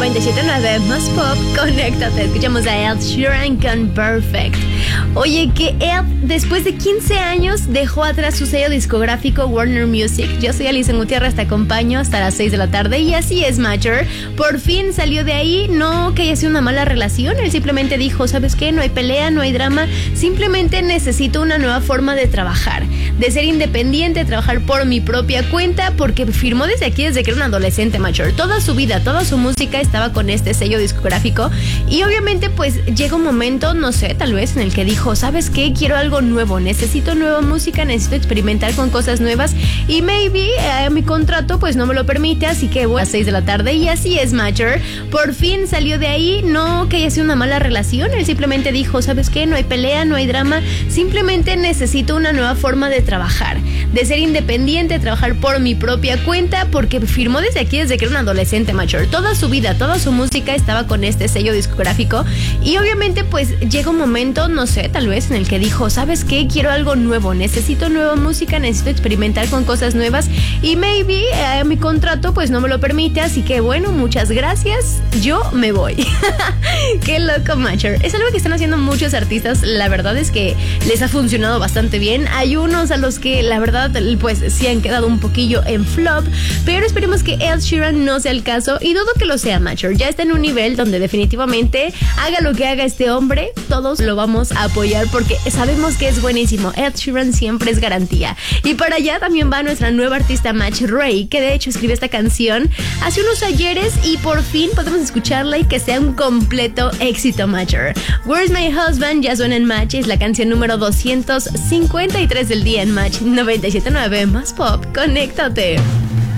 97.9 Más Pop, conéctate. Escuchamos a Ed Sheeran con Perfect. Oye, que Ed, después de 15 años, dejó atrás su sello discográfico Warner Music. Yo soy Alison Gutiérrez, te acompaño hasta las 6 de la tarde. Y así es, Matcher. Por fin salió de ahí. No que haya sido una mala relación. Él simplemente dijo, ¿sabes qué? No hay pelea, no hay drama. Simplemente necesito una nueva forma de trabajar. De ser independiente, trabajar por mi propia cuenta. Porque firmó desde aquí, desde que era un adolescente, Matcher. Toda su vida, toda su música estaba con este sello discográfico. Y obviamente, pues, llega un momento, no sé, tal vez, en el que dijo, ¿sabes qué? Quiero algo nuevo, necesito nueva música, necesito experimentar con cosas nuevas y maybe mi contrato pues no me lo permite, así que voy a las 6 de la tarde y así es, Matcher. Por fin salió de ahí, no que haya sido una mala relación, él simplemente dijo, ¿sabes qué? No hay pelea, no hay drama, simplemente necesito una nueva forma de trabajar, de ser independiente, trabajar por mi propia cuenta, porque firmó desde aquí, desde que era un adolescente, Matcher. Toda su vida, toda su música estaba con este sello discográfico y obviamente pues llega un momento, no sé, tal vez, en el que dijo, ¿sabes qué? Quiero algo nuevo, necesito nueva música, necesito experimentar con cosas nuevas y maybe mi contrato pues no me lo permite, así que bueno, muchas gracias, yo me voy. Qué loco, Matcher. Es algo que están haciendo muchos artistas, la verdad es que les ha funcionado bastante bien. Hay unos a los que la verdad pues sí han quedado un poquillo en flop, pero esperemos que Ed Sheeran no sea el caso y dudo que lo sea, Matcher. Ya está en un nivel donde definitivamente haga lo que haga este hombre, todos lo vamos a apoyar porque sabemos que es buenísimo. Ed Sheeran siempre es garantía. Y para allá también va nuestra nueva artista Match Ray, que de hecho escribió esta canción hace unos ayeres y por fin podemos escucharla y que sea un completo éxito, Matcher. Where's My Husband ya suena en Match, es la canción número 253 del día en Match 97.9 Más Pop. Conéctate.